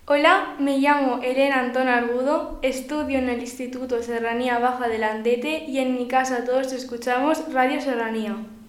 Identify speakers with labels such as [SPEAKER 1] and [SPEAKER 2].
[SPEAKER 1] Hola, me llamo Elena Antón Argudo, estudio en el Instituto Serranía Baja de Landete y en mi casa todos escuchamos Radio Serranía.